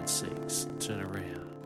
God's sakes, turn around.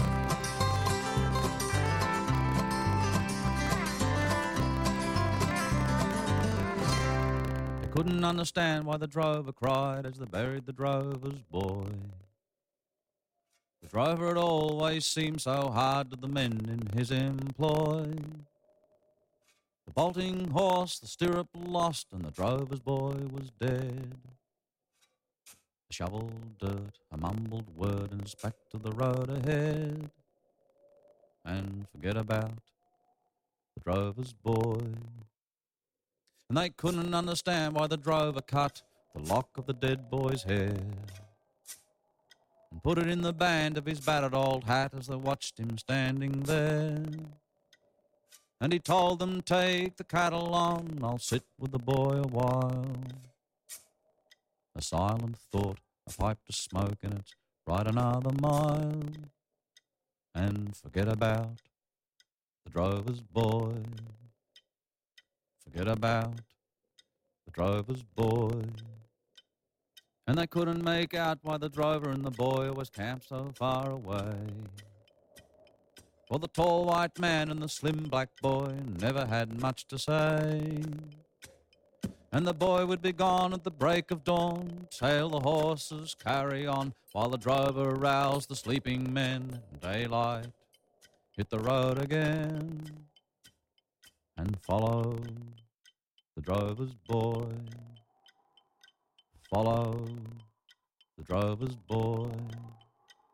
They couldn't understand why the drover cried as they buried the drover's boy. The drover had always seemed so hard to the men in his employ. The bolting horse, the stirrup lost, and the drover's boy was dead. A shovel, dirt, a mumbled word, and it's back to the road ahead. And forget about the drover's boy. And they couldn't understand why the drover cut the lock of the dead boy's hair and put it in the band of his battered old hat as they watched him standing there. And he told them, take the cattle on, I'll sit with the boy a while. A silent thought, a pipe to smoke, and it's right another mile. And forget about the drover's boy. Forget about the drover's boy. And they couldn't make out why the drover and the boy was camped so far away. For the tall white man and the slim black boy never had much to say. And the boy would be gone at the break of dawn, tail the horses, carry on, while the drover roused the sleeping men. Daylight hit the road again and follow the drover's boy. Follow the drover's boy.